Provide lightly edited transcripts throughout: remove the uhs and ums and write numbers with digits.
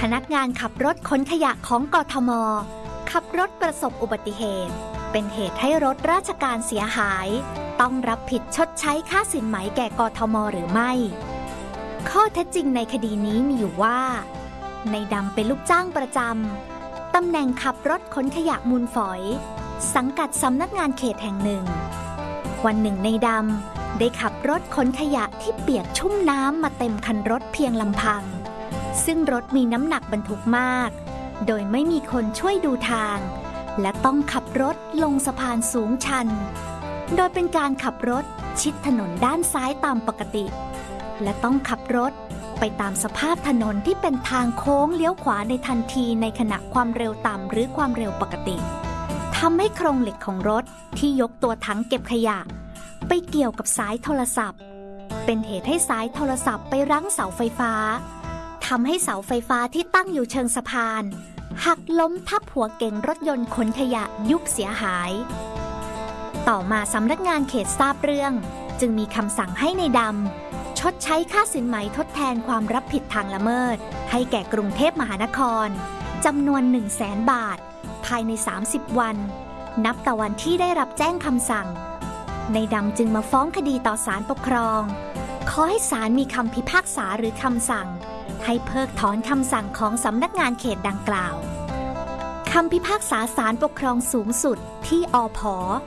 นักงานขับรถขนขยะของกทม.ขับรถประสบอุบัติเหตุเป็นเหตุให้รถราชการเสียหายต้องรับผิดชดใช้ค่าสินไหมแก่กทม.หรือไม่ข้อเท็จจริงในคดีนี้มีอยู่ว่าในดำเป็นลูกจ้างประจำตำแหน่งขับรถขนขยะมูลฝอยสังกัดสำนักงานเขตแห่งหนึ่งวันหนึ่งในดำได้ขับรถขนขยะที่เปียกชุ่มน้ำมาเต็มคันรถเพียงลำพังซึ่งรถมีน้ำหนักบรรทุกมากโดยไม่มีคนช่วยดูทางและต้องขับรถลงสะพานสูงชันโดยเป็นการขับรถชิดถนนด้านซ้ายตามปกติและต้องขับรถไปตามสภาพถนนที่เป็นทางโค้งเลี้ยวขวาในทันทีในขณะความเร็วต่ำหรือความเร็วปกติทำให้โครงเหล็กของรถที่ยกตัวถังเก็บขยะไปเกี่ยวกับสายโทรศัพท์เป็นเหตุให้สายโทรศัพท์ไปรั้งเสาไฟฟ้าทำให้เสาไฟฟ้าที่ตั้งอยู่เชิงสะพานหักล้มทับหัวเก๋งรถยนต์ขนขยะยุบเสียหายต่อมาสำนักงานเขตทราบเรื่องจึงมีคำสั่งให้ในดำชดใช้ค่าสินไหมทดแทนความรับผิดทางละเมิดให้แก่กรุงเทพมหานครจำนวน 100,000 บาทภายใน30วันนับแต่วันที่ได้รับแจ้งคำสั่งในดำจึงมาฟ้องคดีต่อศาลปกครองขอให้ศาลมีคำพิพากษาหรือคำสั่งให้เพิกถอนคำสั่งของสำนักงานเขตดังกล่าวคำพิพากษาศาลปกครองสูงสุดที่อพ.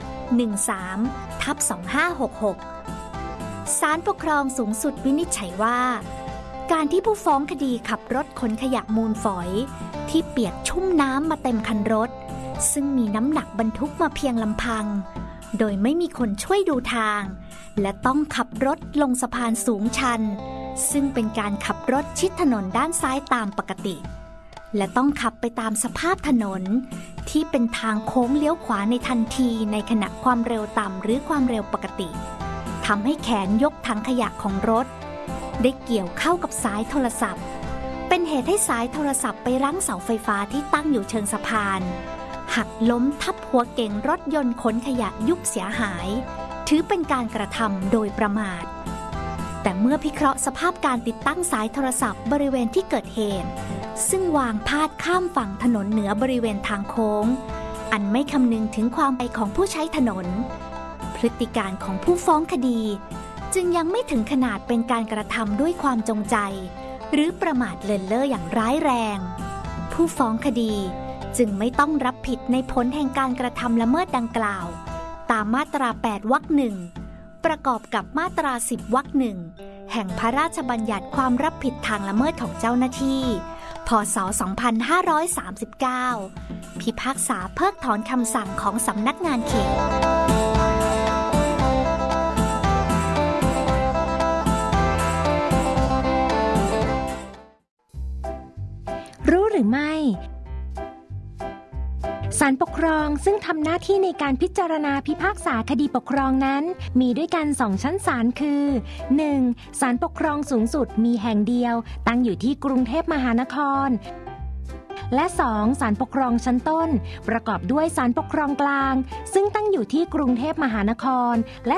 13/2566 ศาลปกครองสูงสุดวินิจฉัยว่าการที่ผู้ฟ้องคดีขับรถขนขยะมูลฝอยที่เปียกชุ่มน้ำมาเต็มคันรถซึ่งมีน้ำหนักบรรทุกมาเพียงลำพังโดยไม่มีคนช่วยดูทางและต้องขับรถลงสะพานสูงชันซึ่งเป็นการขับรถชิดถนนด้านซ้ายตามปกติและต้องขับไปตามสภาพถนนที่เป็นทางโค้งเลี้ยวขวาในทันทีในขณะความเร็วต่ำหรือความเร็วปกติทำให้แขนยกถังขยะของรถได้เกี่ยวเข้ากับสายโทรศัพท์เป็นเหตุให้สายโทรศัพท์ไปรั้งเสาไฟฟ้าที่ตั้งอยู่เชิงสะพานหักล้มทับหัวเก๋งรถยนต์ขนขยะยุบเสียหายถือเป็นการกระทำโดยประมาทแต่เมื่อพิเคราะห์สภาพการติดตั้งสายโทรศัพท์บริเวณที่เกิดเหตุซึ่งวางพาดข้ามฝั่งถนนเหนือบริเวณทางโค้งอันไม่คำนึงถึงความไปของผู้ใช้ถนนพฤติการของผู้ฟ้องคดีจึงยังไม่ถึงขนาดเป็นการกระทำด้วยความจงใจหรือประมาทเลินเล่ออย่างร้ายแรงผู้ฟ้องคดีจึงไม่ต้องรับผิดในผลแห่งการกระทำละเมิดดังกล่าวตามมาตรา8 วรรค 1ประกอบกับมาตรา10 วรรค 1แห่งพระราชบัญญัติความรับผิดทางละเมิดของเจ้าหน้าที่พ.ศ. 2539พิพากษาเพิกถอนคำสั่งของสำนักงานเขตรู้หรือไม่ศาลปกครองซึ่งทำหน้าที่ในการพิจารณาพิพากษาคดีปกครองนั้นมีด้วยกัน2ชั้นศาลคือ 1. ศาลปกครองสูงสุดมีแห่งเดียวตั้งอยู่ที่กรุงเทพมหานครและ 2. ศาลปกครองชั้นต้นประกอบด้วยศาลปกครองกลางซึ่งตั้งอยู่ที่กรุงเทพมหานครและ